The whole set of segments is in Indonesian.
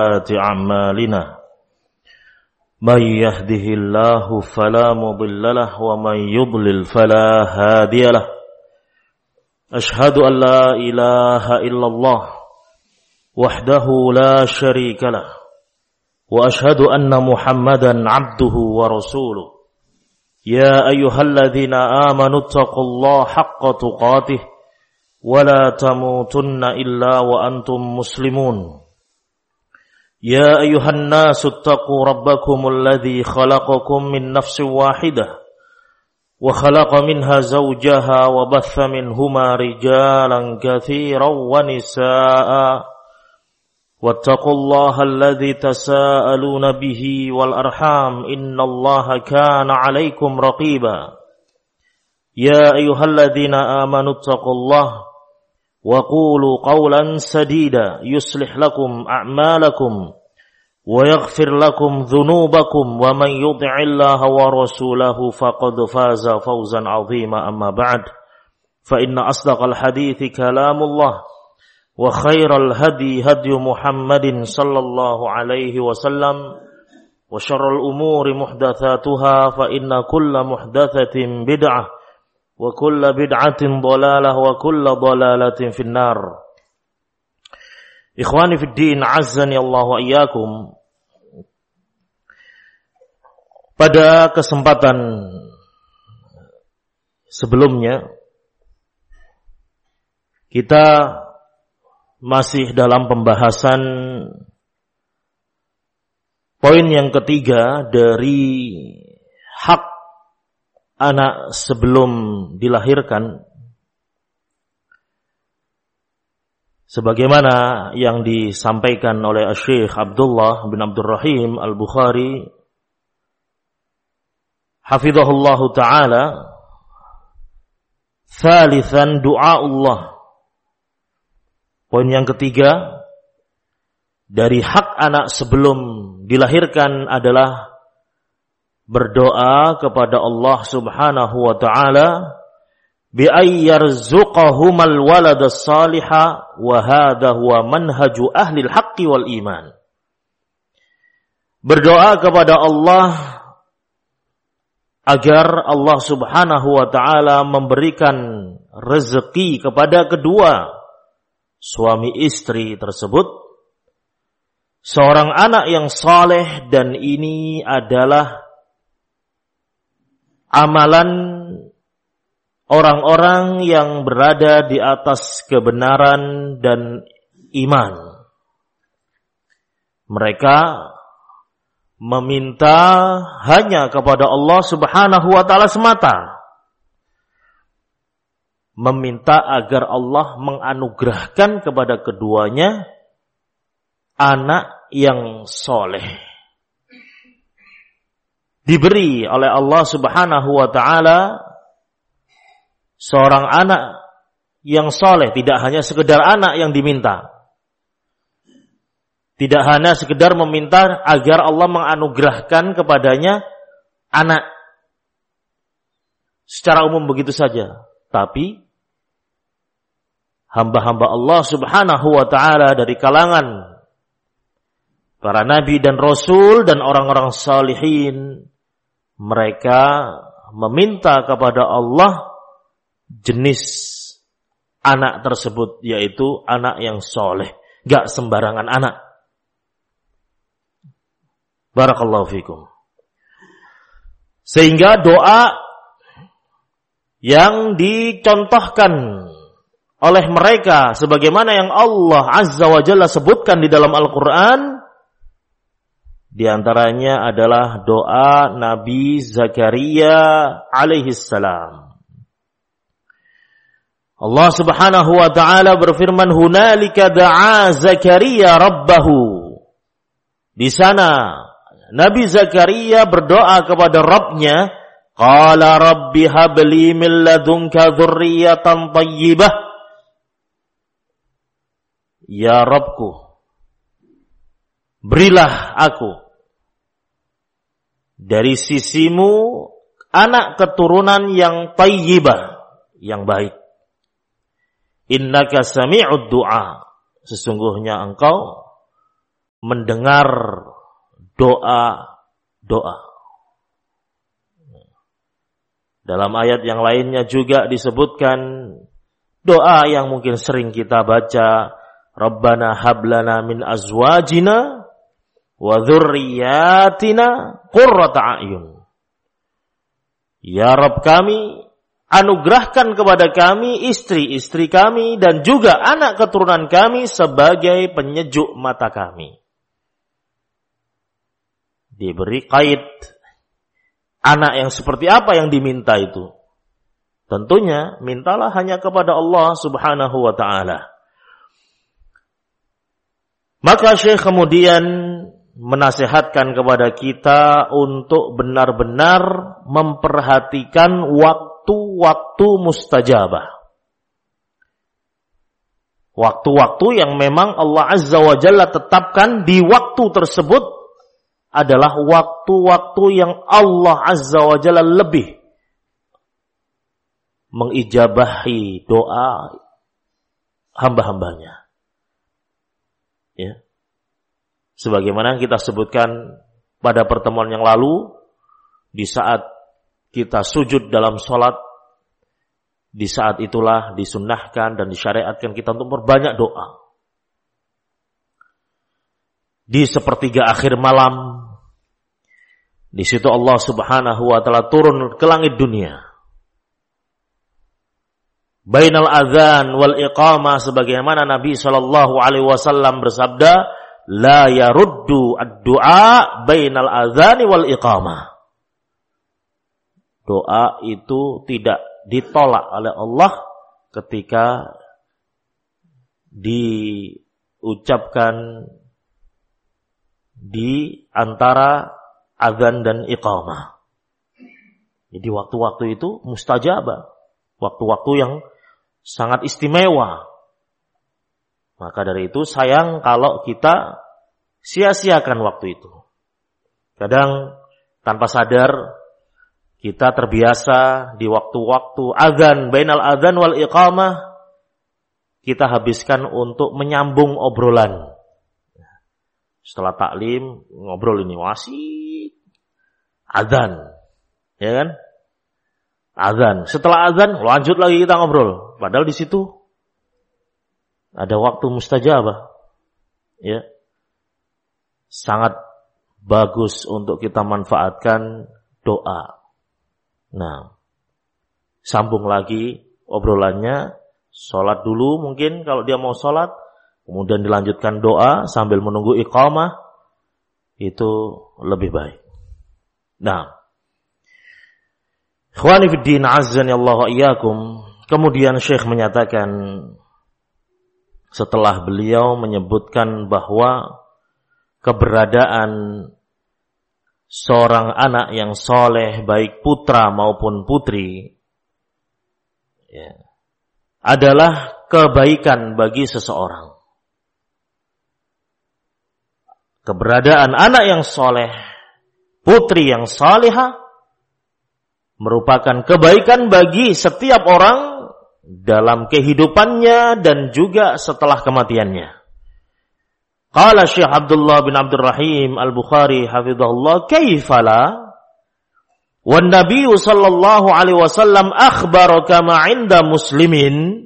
أعمالنا من يهده الله فلا مضل له ومن يضلل فلا هادي له أشهد أن لا إله إلا الله وحده لا شريك له وأشهد أن محمدا عبده ورسوله يا أيها الذين آمنوا اتقوا الله حق تقاته ولا تموتن إلا وأنتم مسلمون يا أيها الناس اتقوا ربكم الذي خلقكم من نفس واحدة وخلق منها زوجها وبث منهما رجالا كثيرا ونساء واتقوا الله الذي تساءلون به والأرحام إن الله كان عليكم رقيبا يا أيها الذين آمنوا اتقوا الله وقولوا قولا سديدا يصلح لكم أعمالكم ويغفر لكم ذنوبكم ومن يطع الله ورسوله فقد فاز فوزا عظيما أما بعد فإن أصدق الحديث كلام الله وخير الهدي هدي محمد صلى الله عليه وسلم وشر الأمور محدثاتها فإن كل محدثة بدعة وكل بدعة ضلالة وكل ضلالة في النار. Ikhwani fid din, azzani Allah wa iyyakum. Pada kesempatan sebelumnya kita masih dalam pembahasan poin yang ketiga dari hak anak sebelum dilahirkan, sebagaimana yang disampaikan oleh Syekh Abdullah bin Abdurrahim Al-Bukhari hafizahullahu ta'ala. Thalithan du'aullah. Poin yang ketiga dari hak anak sebelum dilahirkan adalah berdoa kepada Allah Subhanahu wa ta'ala bi ayyarzuqahumal waladas salihah wa hadha huwa manhaju ahli al-haqqi wal iman. Berdoa kepada Allah agar Allah Subhanahu wa ta'ala memberikan rezeki kepada kedua suami istri tersebut seorang anak yang saleh, dan ini adalah amalan orang-orang yang berada di atas kebenaran dan iman. Mereka meminta hanya kepada Allah Subhanahu wa ta'ala semata. Meminta agar Allah menganugerahkan kepada keduanya anak yang soleh. Diberi oleh Allah Subhanahu wa ta'ala seorang anak yang soleh, tidak hanya sekedar anak yang diminta. Tidak hanya sekedar meminta agar Allah menganugerahkan kepadanya anak secara umum begitu saja. Tapi hamba-hamba Allah Subhanahu wa ta'ala dari kalangan para nabi dan rasul dan orang-orang salihin, mereka meminta kepada Allah jenis anak tersebut, yaitu anak yang soleh, gak sembarangan anak. Barakallahu fikum. Sehingga doa yang dicontohkan oleh mereka sebagaimana yang Allah Azza wa Jalla sebutkan di dalam Al-Quran, di antaranya adalah doa Nabi Zakaria alaihi salam. Allah Subhanahu wa ta'ala berfirman, hunalika da'a Zakaria rabbahu. Di sana Nabi Zakaria berdoa kepada Rabbnya, qala rabbi habli min ladunka dzurriyyatan thayyibah. Ya Rabbku, berilah aku dari sisimu anak keturunan yang thayyibah, yang baik. Innaka sami'ud du'a. Sesungguhnya engkau mendengar doa-doa. Dalam ayat yang lainnya juga disebutkan doa yang mungkin sering kita baca, Rabbana hablana min azwajina wa dzurriyyatina qurrata a'yun. Ya Rabb kami, anugerahkan kepada kami istri-istri kami dan juga anak keturunan kami sebagai penyejuk mata kami. Diberi kait anak yang seperti apa yang diminta itu. Tentunya mintalah hanya kepada Allah Subhanahu wa ta'ala. Maka Syekh kemudian menasihatkan kepada kita untuk benar-benar memperhatikan waktu-waktu mustajabah. Waktu-waktu yang memang Allah Azza wa Jalla tetapkan di waktu tersebut adalah waktu-waktu yang Allah Azza wa Jalla lebih mengijabahi doa hamba-hambanya. Ya. Sebagaimana kita sebutkan pada pertemuan yang lalu, di saat kita sujud dalam sholat, di saat itulah disunnahkan dan disyariatkan kita untuk berbanyak doa. Di sepertiga akhir malam, di situ Allah Subhanahu wa ta'ala turun ke langit dunia. Bainal adzan wal iqamah, sebagaimana Nabi sallallahu alaihi wasallam bersabda, la yaruddu ad-du'a bainal adzani wal iqamah. Doa itu tidak ditolak oleh Allah ketika diucapkan di antara azan dan iqamah. Jadi waktu-waktu itu mustajabah, waktu-waktu yang sangat istimewa. Maka dari itu sayang kalau kita sia-siakan waktu itu. Kadang tanpa sadar kita terbiasa di waktu-waktu azan, bainal azan wal iqamah, kita habiskan untuk menyambung obrolan. Setelah taklim, ngobrol ini wasit, azan, ya kan? Azan. Setelah azan, lanjut lagi kita ngobrol. Padahal di situ ada waktu mustajabah. Ya. Sangat bagus untuk kita manfaatkan doa. Nah, sambung lagi obrolannya, sholat dulu mungkin kalau dia mau sholat, kemudian dilanjutkan doa sambil menunggu iqamah, itu lebih baik. Nah, ikhwani fiddin azzani Allah wa iyyakum, kemudian Syekh menyatakan setelah beliau menyebutkan bahwa keberadaan seorang anak yang soleh, baik putra maupun putri, ya, adalah kebaikan bagi seseorang. Keberadaan anak yang soleh, putri yang salihah, merupakan kebaikan bagi setiap orang dalam kehidupannya dan juga setelah kematiannya. Qala Syekh Abdullah bin Abdul Rahim Al-Bukhari hafizahullah, kaifala wan Nabi sallallahu alaihi wasallam akhbara kama 'inda Muslimin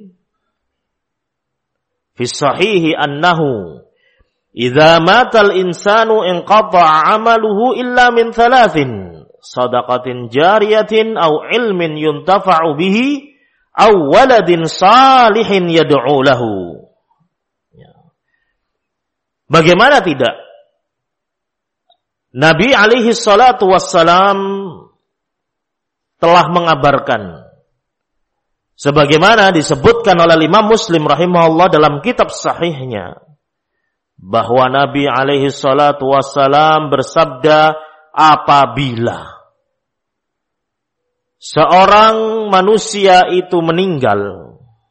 fi sahih annahu idza mata al-insanu inqata'a 'amaluhu illa min thalathin, sadaqatin jariyatin aw ilmin yuntafa'u bihi aw waladin salihin yad'u lahu. Bagaimana tidak? Nabi alaihi salatu wassalam telah mengabarkan sebagaimana disebutkan oleh Imam Muslim rahimahullah dalam kitab sahihnya, bahwa Nabi alaihi salatu wassalam bersabda, apabila seorang manusia itu meninggal,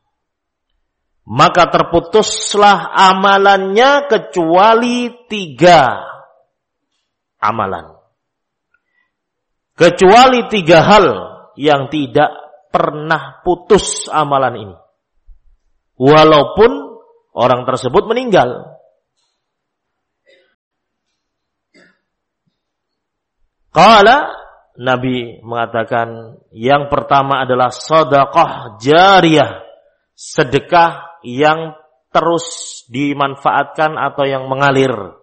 maka terputuslah amalannya kecuali 3 amalan. Kecuali 3 hal yang tidak pernah putus amalan ini, walaupun orang tersebut meninggal. Qala, Nabi mengatakan yang pertama adalah sedekah jariyah, sedekah yang terus dimanfaatkan atau yang mengalir,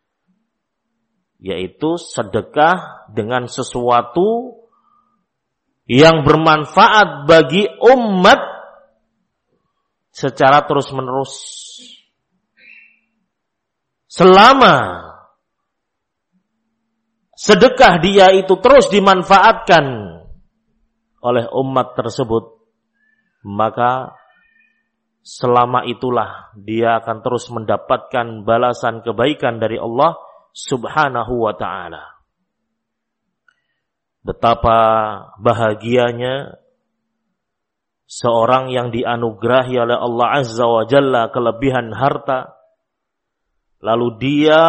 yaitu sedekah dengan sesuatu yang bermanfaat bagi umat secara terus-menerus. Selama sedekah dia itu terus dimanfaatkan oleh umat tersebut, maka selama itulah dia akan terus mendapatkan balasan kebaikan dari Allah Subhanahu wa ta'ala. Betapa bahagianya seorang yang dianugerahi oleh Allah Azza wa Jalla kelebihan harta, lalu dia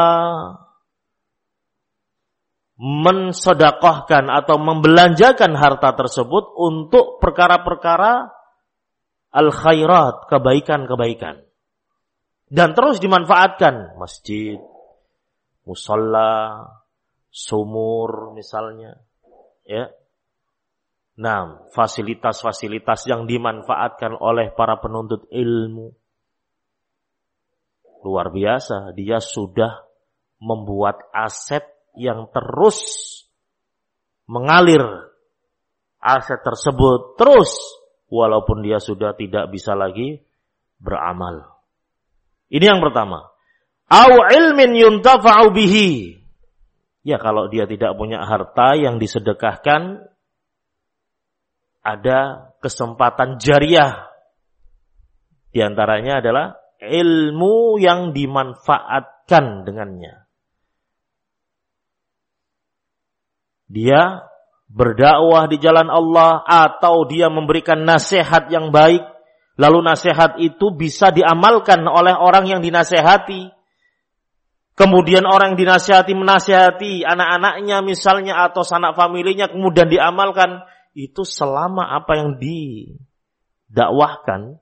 mensedekahkan atau membelanjakan harta tersebut untuk perkara-perkara al-khairat, kebaikan-kebaikan. Dan terus dimanfaatkan masjid, musalla, sumur misalnya, ya. Nah, fasilitas-fasilitas yang dimanfaatkan oleh para penuntut ilmu. Luar biasa, dia sudah membuat aset yang terus mengalir. Aset tersebut terus, walaupun dia sudah tidak bisa lagi beramal. Ini yang pertama. Au ilmin yuntafa'u bihi. Ya, kalau dia tidak punya harta yang disedekahkan, ada kesempatan jariyah. Di antaranya adalah ilmu yang dimanfaatkan dengannya. Dia berdakwah di jalan Allah atau dia memberikan nasihat yang baik, lalu nasihat itu bisa diamalkan oleh orang yang dinasihati. Kemudian orang yang dinasihati menasihati anak-anaknya misalnya atau sanak familinya, kemudian diamalkan. Itu selama apa yang didakwahkan,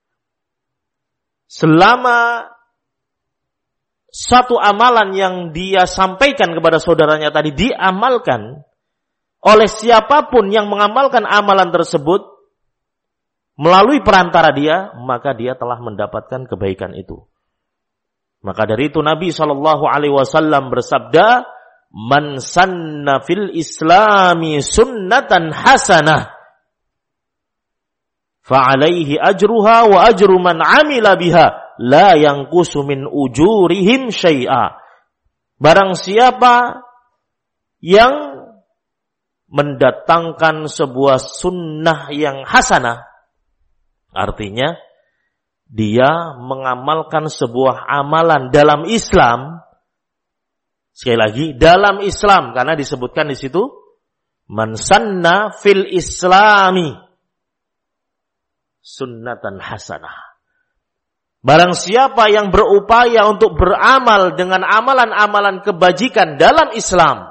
selama satu amalan yang dia sampaikan kepada saudaranya tadi diamalkan oleh siapapun yang mengamalkan amalan tersebut melalui perantara dia, maka dia telah mendapatkan kebaikan itu. Maka dari itu Nabi SAW bersabda, "Man sanna fil islami sunnatan hasanah, fa'alaihi ajruha wa ajru man amila biha, la yanqusu min ujurihim syai'a." Barang siapa yang mendatangkan sebuah sunnah yang hasanah, artinya dia mengamalkan sebuah amalan dalam Islam. Sekali lagi, dalam Islam, karena disebutkan di situ man sanna fil islami sunnatan hasanah. Barang siapa yang berupaya untuk beramal dengan amalan-amalan kebajikan dalam Islam,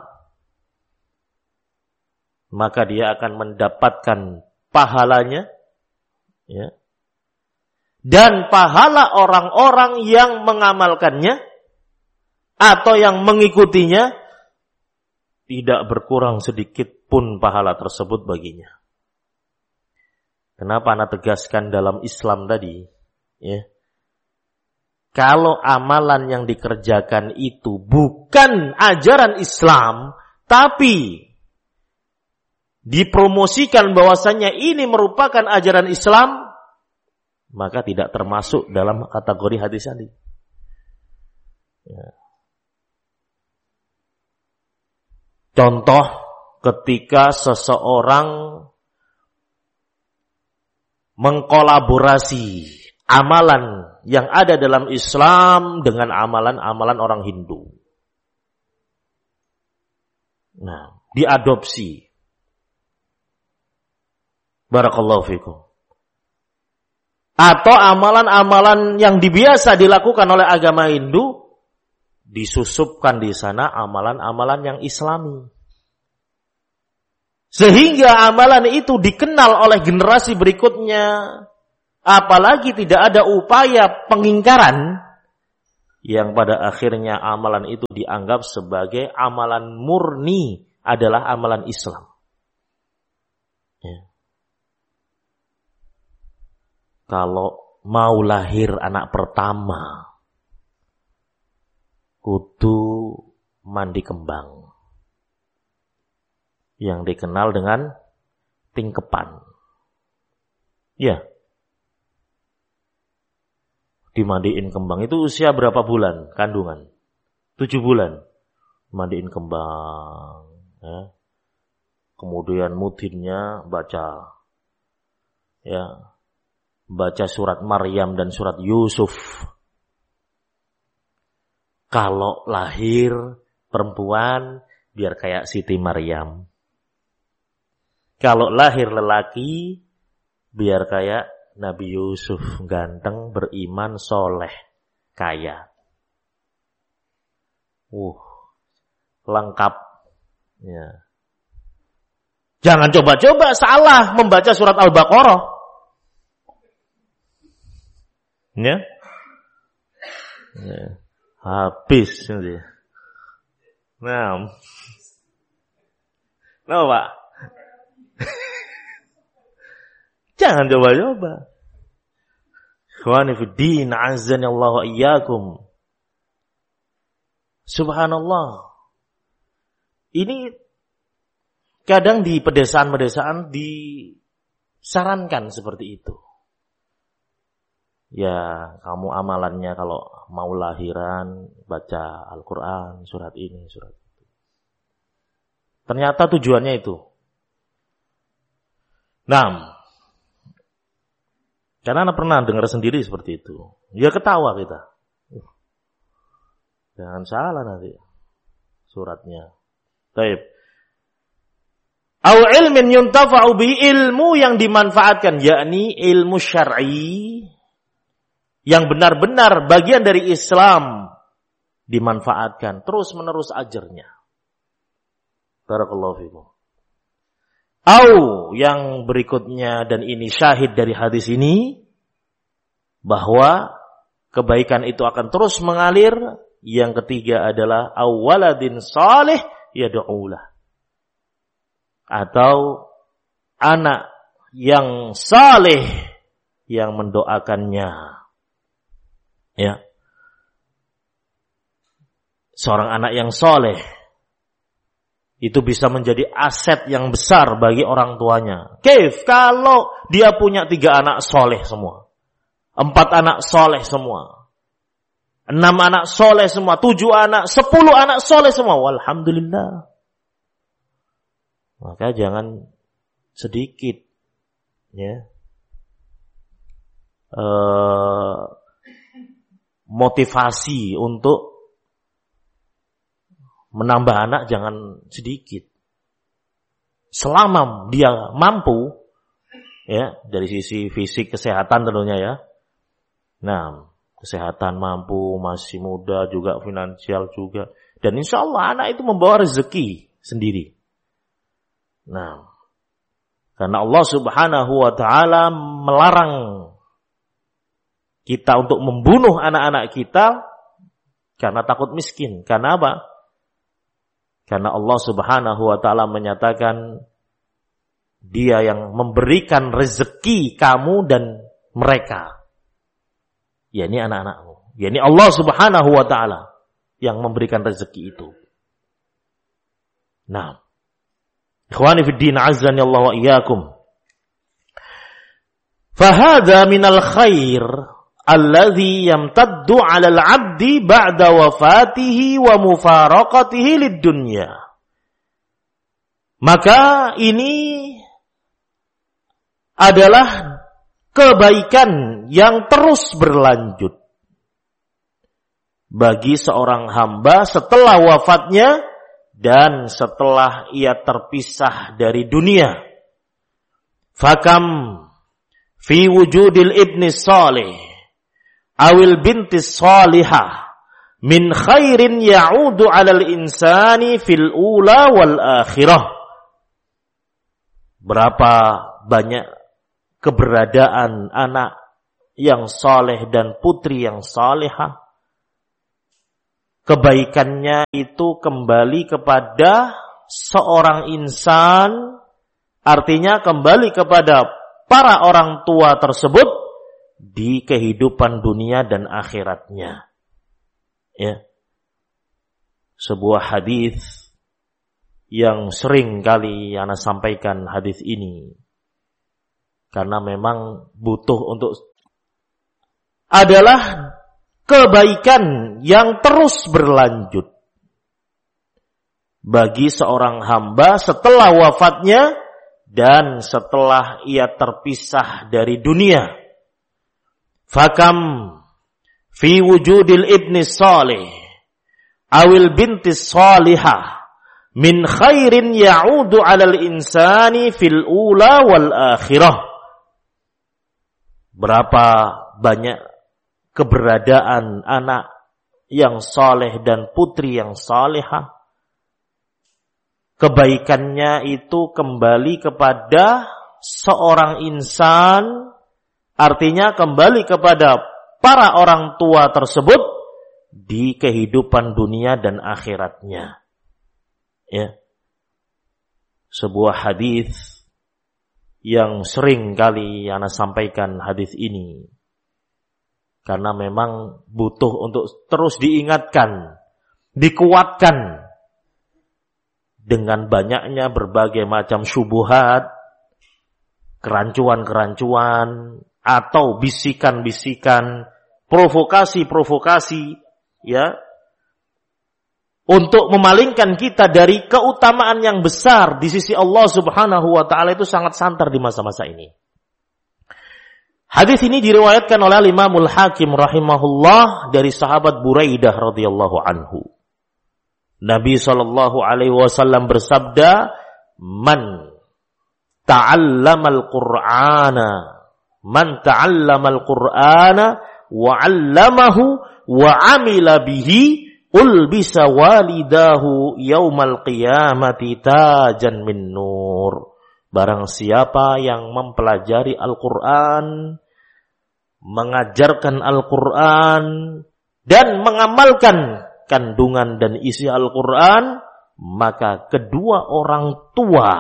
maka dia akan mendapatkan pahalanya, ya, dan pahala orang-orang yang mengamalkannya atau yang mengikutinya, tidak berkurang sedikit pun pahala tersebut baginya. Kenapa Anda tegaskan dalam Islam tadi, ya? Kalau amalan yang dikerjakan itu bukan ajaran Islam, tapi dipromosikan bahwasannya ini merupakan ajaran Islam, maka tidak termasuk dalam kategori hadis tadi. Ya. Contoh ketika seseorang mengkolaborasi amalan yang ada dalam Islam dengan amalan-amalan orang Hindu. Nah, diadopsi. Barakallahu fikum. Atau amalan-amalan yang biasa dilakukan oleh agama Hindu, disusupkan di sana amalan-amalan yang Islami. Sehingga amalan itu dikenal oleh generasi berikutnya. Apalagi tidak ada upaya pengingkaran, yang pada akhirnya amalan itu dianggap sebagai amalan murni, adalah amalan Islam. Ya. Kalau mau lahir anak pertama, kudu mandi kembang, yang dikenal dengan tingkepan. Ya. Dimandiin kembang itu usia berapa bulan kandungan? 7 bulan. Mandiin kembang. Ya. Kemudian mudinnya baca. Ya. Baca surat Maryam dan surat Yusuf. Kalau lahir perempuan, biar kayak Siti Maryam. Kalau lahir lelaki, biar kayak Nabi Yusuf, ganteng, beriman, soleh, kaya. Lengkap. Ya. Jangan coba-coba salah membaca surat Al-Baqarah. Ya. Ya. Habis nanti. Nah. Nah, Pak. Jangan coba-coba. Ikhwani fi din, azani Allah wa iyyakum. Subhanallah. Ini kadang di pedesaan-pedesaan disarankan seperti itu. Ya, kamu amalannya kalau mau lahiran baca Al-Quran, surat ini, surat itu. Ternyata tujuannya itu. Nah, karena anak pernah dengar sendiri seperti itu. Ya ketawa kita. Jangan salah nanti suratnya. Baik. Au ilmin yuntafa'u bi, ilmu yang dimanfaatkan, yakni ilmu syar'i yang benar-benar bagian dari Islam dimanfaatkan terus-menerus ajarnya. Barakallahu fikum. Au yang berikutnya, dan ini syahid dari hadis ini, bahwa kebaikan itu akan terus mengalir. Yang ketiga adalah awaladin salih yad'ulah, atau anak yang saleh yang mendoakannya. Ya. Seorang anak yang saleh itu bisa menjadi aset yang besar bagi orang tuanya. Kaif kalau dia punya 3 anak soleh semua, 4 anak soleh semua, 6 anak soleh semua, 7 anak, 10 anak soleh semua. Walhamdulillah. Maka jangan sedikit, ya, motivasi untuk menambah anak jangan sedikit. Selama dia mampu, ya, dari sisi fisik, kesehatan tentunya ya. Nah, kesehatan mampu, masih muda juga, finansial juga. Dan insya Allah anak itu membawa rezeki sendiri. Nah, karena Allah Subhanahu wa ta'ala melarang kita untuk membunuh anak-anak kita karena takut miskin. Karena apa? Karena Allah Subhanahu wa ta'ala menyatakan Dia yang memberikan rezeki kamu dan mereka. yakni anak-anakmu. Yakni Allah Subhanahu wa taala yang memberikan rezeki itu. Nah, ikhwani fid din azzani Allah wa iyyakum. Fahadha minal khair alladhi yamtaddu 'ala al-'abdi ba'da wafatihi wa mufaraqatihi lid-dunya. Maka ini adalah kebaikan yang terus berlanjut bagi seorang hamba setelah wafatnya dan setelah ia terpisah dari dunia. Fakam fi wujudil ibni salih awil binti salihah min khairin ya'udu 'alal insani fil ula wal akhirah. Berapa banyak keberadaan anak yang saleh dan putri yang salihah, kebaikannya itu kembali kepada seorang insan, artinya kembali kepada para orang tua tersebut di kehidupan dunia dan akhiratnya. Ya. Sebuah hadis yang sering kali ana sampaikan hadis ini karena memang butuh untuk adalah kebaikan yang terus berlanjut bagi seorang hamba setelah wafatnya dan setelah ia terpisah dari dunia. Fakam fi wujudil ibni salih awil binti salihah min khairin ya'udu 'alal insani fil ula wal akhirah. Berapa banyak keberadaan anak yang saleh dan putri yang salihah, kebaikannya itu kembali kepada seorang insan, artinya kembali kepada para orang tua tersebut di kehidupan dunia dan akhiratnya. Ya. Sebuah hadis yang sering kali ana sampaikan hadis ini karena memang butuh untuk terus diingatkan, dikuatkan dengan banyaknya berbagai macam syubhat, kerancuan-kerancuan, atau bisikan-bisikan, provokasi-provokasi, ya, untuk memalingkan kita dari keutamaan yang besar di sisi Allah Subhanahu wa Ta'ala itu sangat santer di masa-masa ini. Hadis ini diriwayatkan oleh Imamul Hakim rahimahullah dari sahabat Buraidah radhiyallahu anhu. Nabi SAW bersabda, Man ta'allamal Qur'ana wa 'allamahu wa 'amila bihi ulbisa walidahu yaumal qiyamati tajan min nur. Barang siapa yang mempelajari Al-Qur'an, mengajarkan Al-Qur'an dan mengamalkan kandungan dan isi Al-Quran, maka kedua orang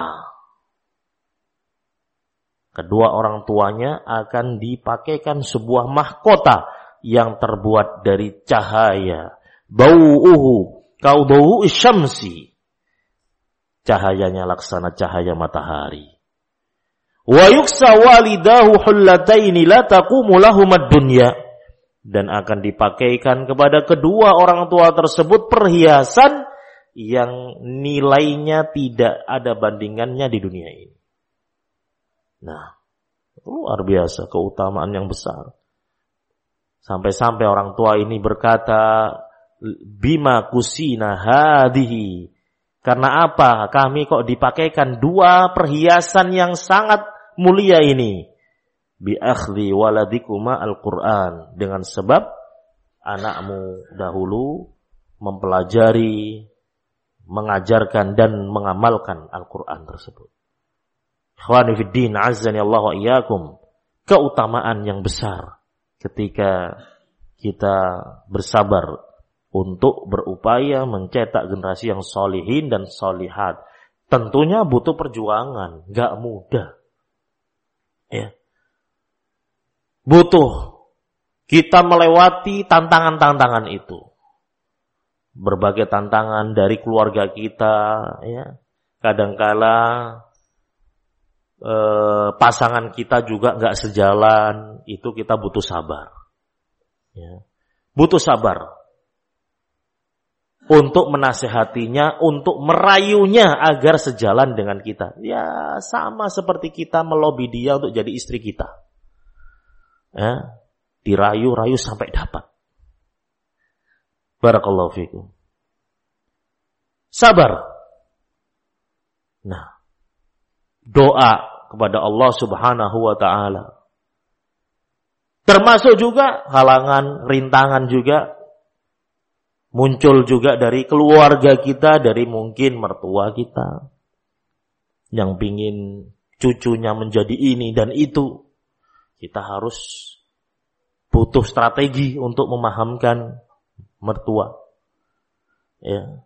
tuanya akan dipakaikan sebuah mahkota yang terbuat dari cahaya. Bau'uhu kaudau syamsi. Cahayanya laksana cahaya matahari. Wa yuksa walidahu hullataini la taqumu lahumad dunya. Dan akan dipakaikan kepada kedua orang tua tersebut perhiasan yang nilainya tidak ada bandingannya di dunia ini. Nah, luar biasa keutamaan yang besar. Sampai-sampai orang tua ini berkata, Bima kusina hadihi. Karena apa? Kami kok dipakaikan dua perhiasan yang sangat mulia ini. Bi akhli waladikuma Al-Quran. Dengan sebab anakmu dahulu mempelajari, mengajarkan dan mengamalkan Al-Quran tersebut. Ikhwani fiddin, azzani Allah wa iyyakum. Keutamaan yang besar ketika kita bersabar untuk berupaya mencetak generasi yang solihin dan solihat. Tentunya butuh perjuangan, gak mudah. Ya. Butuh kita melewati tantangan-tantangan itu. Berbagai tantangan dari keluarga kita, ya. Kadangkala pasangan kita juga nggak sejalan, itu kita butuh sabar. Ya. Butuh sabar untuk menasehatinya, untuk merayunya agar sejalan dengan kita. Ya, sama seperti kita melobi dia untuk jadi istri kita. Ya, dirayu-rayu sampai dapat. Barakallahu fikum. Sabar. Nah, doa kepada Allah Subhanahu wa Ta'ala. Termasuk juga halangan, rintangan juga muncul juga dari keluarga kita, dari mungkin mertua kita yang pingin cucunya menjadi ini dan itu. Kita harus butuh strategi untuk memahamkan mertua. Ya,